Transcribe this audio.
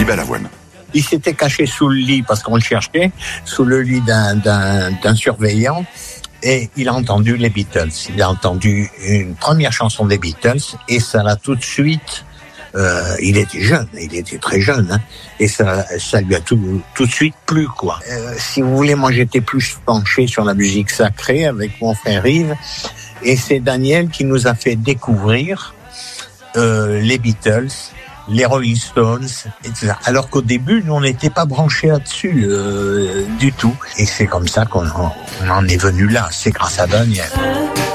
Balavoine. Il s'était caché sous le lit parce qu'on le cherchait, sous le lit d'un surveillant, et il a entendu les Beatles. Il a entendu une première chanson des Beatles et ça l'a tout de suite. Il était jeune, il était très jeune, hein, et ça lui a tout de suite plu, quoi. Si vous voulez, moi j'étais plus penché sur la musique sacrée avec mon frère Yves, et c'est Daniel qui nous a fait découvrir les Beatles, les Rolling Stones, etc. Alors qu'au début, nous, on n'était pas branchés là-dessus du tout. Et c'est comme ça qu'on en est venu là. C'est grâce à Daniel.